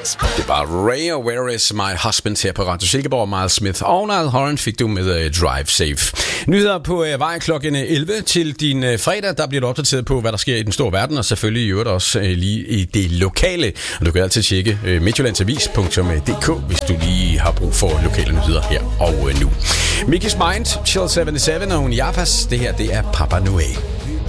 Det var Ray og Where Is My Husband her på Radio Silkeborg. Miles Smith og Niall Horan fik du med Drive Safe. Nyheder på vej klokken 11 til din fredag. Der bliver du opdateret på, hvad der sker i den store verden, og selvfølgelig i øvrigt også lige i det lokale. Og du kan altid tjekke midtjyllandsavis.dk, hvis du lige har brug for lokale nyheder her og nu. Mickey's Mind, Chill 77 og Japas. Det her, det er Papa Noel.